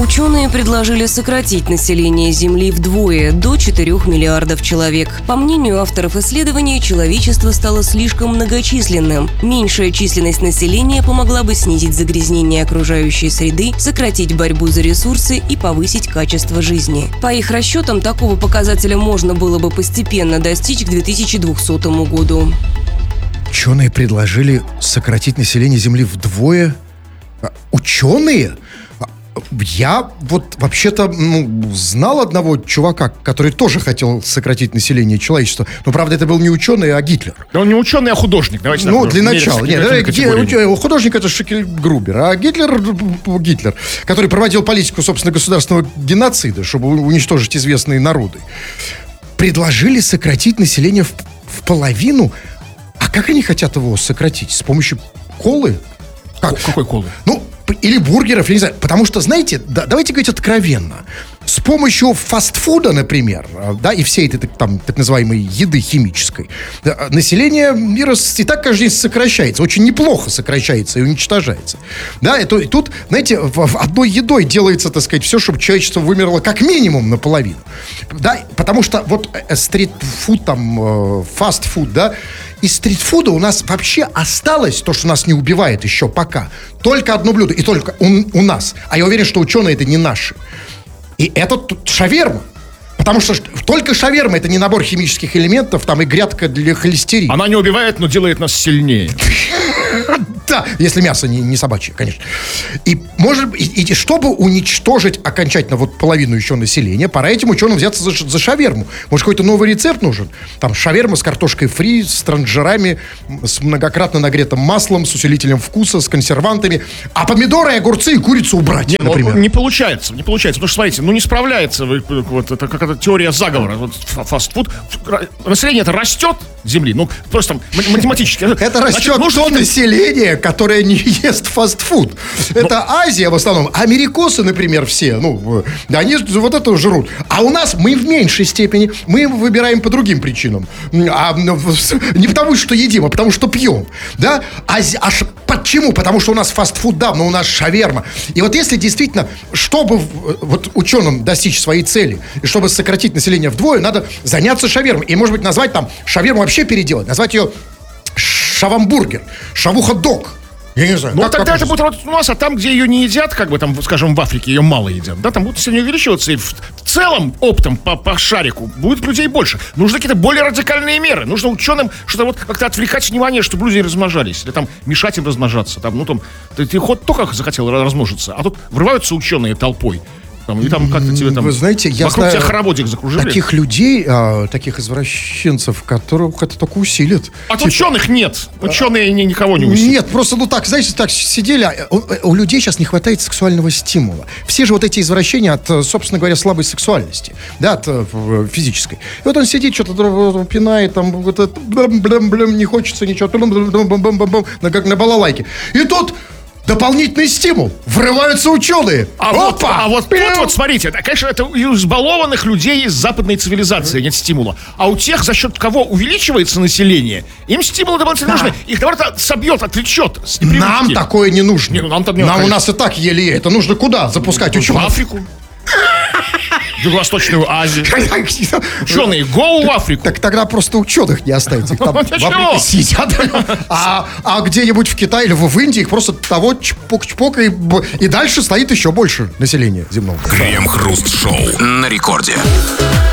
Ученые предложили сократить население Земли вдвое, до 4 миллиардов человек. По мнению авторов исследований, человечество стало слишком многочисленным. Меньшая численность населения помогла бы снизить загрязнение окружающей среды, сократить борьбу за ресурсы и повысить качество жизни. По их расчетам, такого показателя можно было бы постепенно достичь к 2200 году. Ученые предложили сократить население Земли вдвое? Ученые? Я вот вообще-то знал одного чувака, который тоже хотел сократить население человечества. Но, правда, это был не ученый, а Гитлер. Да он не ученый, а художник. Давайте для начала. Художник — это Шекель-Грубер. А Гитлер, который проводил политику, собственно, государственного геноцида, чтобы уничтожить известные народы, предложили сократить население в половину. А как они хотят его сократить? С помощью колы? Какой колы? Или бургеров, я не знаю. Потому что, знаете, давайте говорить откровенно. С помощью фастфуда, например, да, и всей этой так называемой еды химической, население мира и так каждый день сокращается. Очень неплохо сокращается и уничтожается. Да, и тут, знаете, одной едой делается, так сказать, все, чтобы человечество вымерло как минимум наполовину. Да, потому что вот стритфуд, фастфуд, да, из стритфуда у нас вообще осталось то, что нас не убивает еще пока. Только одно блюдо, и только у нас. А я уверен, что ученые это не наши. И это шаверма. Потому что только шаверма — это не набор химических элементов, там и грядка для холестерина. Она не убивает, но делает нас сильнее. Да, если мясо не собачье, конечно. И, может быть, и чтобы уничтожить окончательно вот половину еще населения, пора этим ученым взяться за шаверму. Может, какой-то новый рецепт нужен? Там шаверма с картошкой фри, с транжирами, с многократно нагретым маслом, с усилителем вкуса, с консервантами. А помидоры, огурцы и курицу убрать, например. Не получается. Потому что, смотрите, не справляется это какая-то теория заговора. Вот фастфуд. Население это растет Земли, просто математически. Это растет то население, которое не ест фастфуд. Это Азия в основном. Америкосы, например, все, они вот это жрут. А у нас мы в меньшей степени. Мы выбираем по другим причинам. Не потому, что едим, а потому, что пьем. Да? Почему? Потому что у нас фастфуд, да, но у нас шаверма. И вот если действительно, чтобы вот ученым достичь своей цели, и чтобы сократить население вдвое, надо заняться шавермой. И, может быть, назвать шаверму вообще переделать. Назвать ее шавамбургер, шавуха-дог. Я не знаю. Тогда это будет работать у нас, а там, где ее не едят, скажем, в Африке ее мало едят, да, там будут сильно увеличиваться, и в целом оптом по шарику будет людей больше. Нужны какие-то более радикальные меры. Нужно ученым что-то как-то отвлекать внимание, чтобы люди размножались, или мешать им размножаться. Ты хоть только захотел размножиться, а тут врываются ученые толпой. И как-то тебе вы знаете, я вокруг знаю тебя хороводик закружили. Таких людей, таких извращенцев, которых это только усилит. От ученых нет. Ученые никого не усилят. Нет, просто сидели. У людей сейчас не хватает сексуального стимула. Все же вот эти извращения от, собственно говоря, слабой сексуальности, да, от физической. И вот он сидит, что-то пинает, не хочется ничего, как на балалайке. И тут дополнительный стимул. Врываются ученые. Тут смотрите, конечно, это у избалованных людей из западной цивилизации нет стимула. А у тех, за счет кого увеличивается население, им стимулы дополнительно нужны. Их, наоборот, собьет, отвлечет. Нам такое не нужно. Нам у нас и так еле. Это нужно куда запускать ученых? В Африку. В Юго-Восточную Азию. Ученые, go в Африку. Так тогда просто ученых не оставить. Их там в Африке съедят. А где-нибудь в Китае или в Индии их просто того чпок-чпок, и дальше стоит еще больше населения земного. Крем-хруст-шоу на рекорде.